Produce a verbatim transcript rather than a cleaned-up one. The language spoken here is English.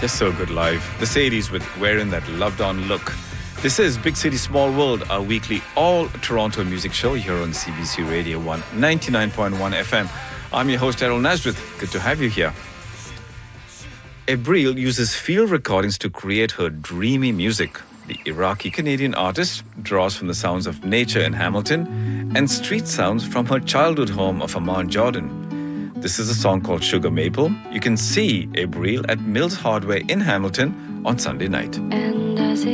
They're so good live. The Sadies with Wearing That Loved On Look. This is Big City Small World, our weekly all-Toronto music show here on C B C Radio one ninety-nine point one F M. I'm your host, Errol Nazareth. Good to have you here. Abril uses field recordings to create her dreamy music. The Iraqi-Canadian artist draws from the sounds of nature in Hamilton and street sounds from her childhood home of Amman, Jordan. This is a song called Sugar Maple. You can see Abril at Mills Hardware in Hamilton on Sunday night. And